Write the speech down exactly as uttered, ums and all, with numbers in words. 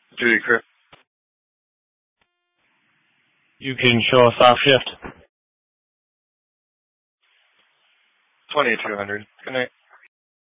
Duty crew. You can show us off shift. twenty-two hundred. Good night.